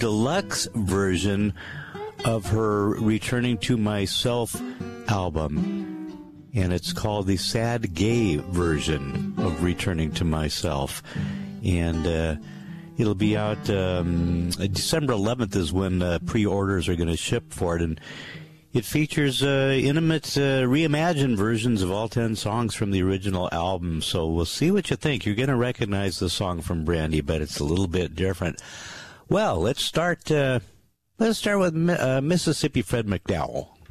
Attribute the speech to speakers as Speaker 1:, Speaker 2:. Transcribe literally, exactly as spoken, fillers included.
Speaker 1: deluxe version of her Returning to Myself album. And it's called the Sad Gay version of Returning to Myself. And uh, it'll be out um, December eleventh is when uh, pre-orders are going to ship for it. And it features uh, intimate, uh, reimagined versions of all ten songs from the original album. So we'll see what you think. You're going to recognize the song from Brandy, but it's a little bit different. Well, let's start. Uh, let's start with uh, Mississippi Fred McDowell.